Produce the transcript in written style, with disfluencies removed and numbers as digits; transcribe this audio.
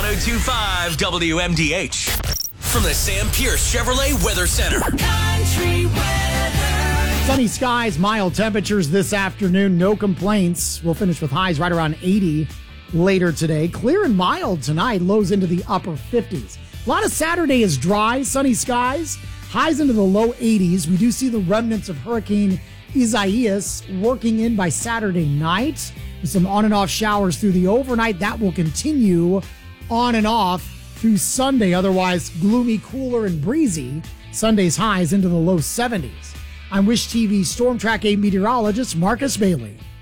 1025 WMDH. From the Sam Pierce Chevrolet Weather Center. Country weather. Sunny skies, mild temperatures this afternoon. No complaints. We'll finish with highs right around 80 later today. Clear and mild tonight. Lows into the upper 50s. A lot of Saturday is dry, sunny skies. Highs into the low 80s. We do see the remnants of Hurricane Isaias working in by Saturday night with some on and off showers through the overnight. That will continue on and off through Sunday. Otherwise, gloomy, cooler, and breezy. Sunday's highs into the low 70s. I'm Wish TV Storm Track 8 meteorologist Marcus Bailey.